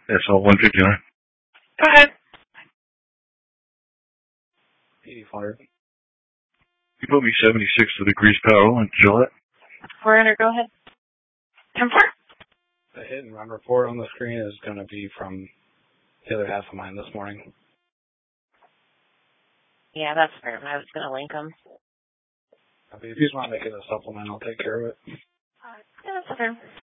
SL 159. Go ahead. 85. You put me 76 to the Grease Powell and Gillette. 400, go ahead. 10-4. The hit and run report on the screen is going to be from the other half of mine this morning. Yeah, that's fair. I was going to link them. If you just want to make it a supplement, I'll take care of it. Yeah, that's fair.